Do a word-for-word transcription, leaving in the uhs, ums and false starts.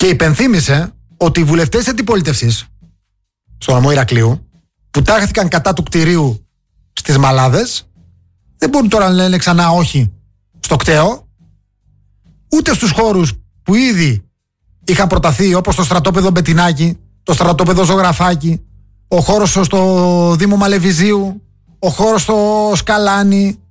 Και υπενθύμησε ότι οι βουλευτές της αντιπολίτευσης στο νομό Ηρακλείου, που τάχθηκαν κατά του κτηρίου στις Μαλάδες, δεν μπορούν τώρα να λένε ξανά όχι στο κτέο, ούτε στους χώρους που ήδη είχαν προταθεί, όπως το στρατόπεδο Μπετινάκη, το στρατόπεδο Ζωγραφάκη, ο χώρος στο Δήμο Μαλεβιζίου, ο χώρος στο Σκαλάνι,